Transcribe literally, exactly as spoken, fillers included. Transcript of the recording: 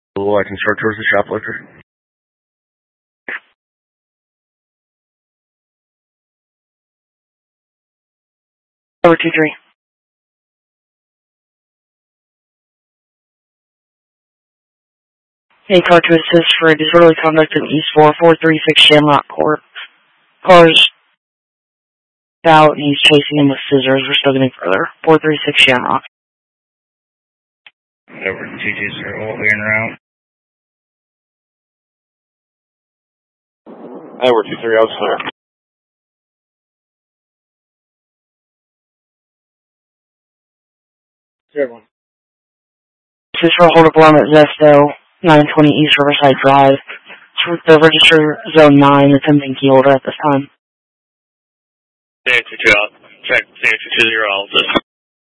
I can start towards the shoplifter. Over two three. A car to assist for a disorderly conduct in East four four three six Shamrock Court. Car's out and he's chasing him with scissors. We're still getting further. four three six Shamrock. Over two two zero, we're en route. Over two three, I was clear. Zero one. This is for a hold-up alarm at Zesto, nine twenty East Riverside Drive. It's the register zone nine, attempting key holder at this time. Zero two two out. Check zero two two zero, Altus.